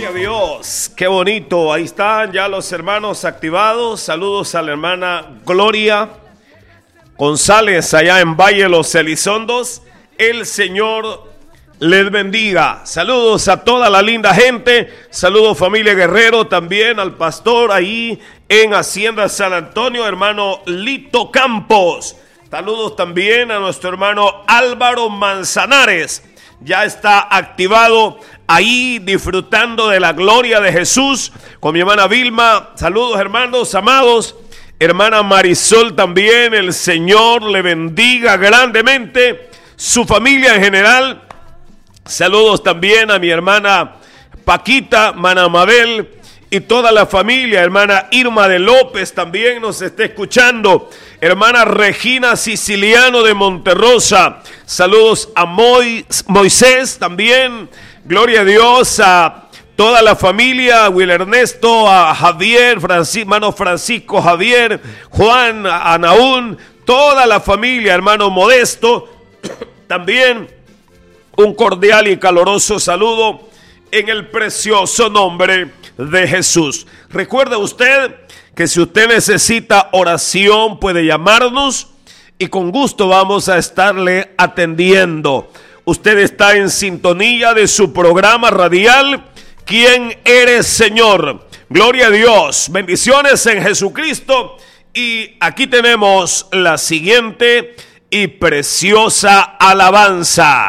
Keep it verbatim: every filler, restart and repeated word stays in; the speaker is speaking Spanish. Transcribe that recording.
Gloria a Dios, qué bonito. Ahí están ya los hermanos activados. Saludos a la hermana Gloria González allá en Valle Los Elizondos. El Señor les bendiga. Saludos a toda la linda gente. Saludos familia Guerrero, también al pastor ahí en Hacienda San Antonio, hermano Lito Campos. Saludos también a nuestro hermano Álvaro Manzanares. Ya está activado ahí disfrutando de la gloria de Jesús con mi hermana Vilma. Saludos hermanos amados. Hermana Marisol también. El Señor le bendiga grandemente. Su familia en general. Saludos también a mi hermana Paquita, hermana Mabel y toda la familia. Hermana Irma de López también nos está escuchando. Hermana Regina Siciliano de Monterrosa. Saludos a Moy, Moisés también. Gloria a Dios, a toda la familia, a Will Ernesto, a Javier, Francis, hermano Francisco Javier, Juan, a Naún, toda la familia, hermano Modesto. También un cordial y caloroso saludo en el precioso nombre de Jesús. Recuerde usted que si usted necesita oración puede llamarnos y con gusto vamos a estarle atendiendo. Usted está en sintonía de su programa radial ¿Quién eres, Señor? Gloria a Dios, bendiciones en Jesucristo. Y aquí tenemos la siguiente y preciosa alabanza.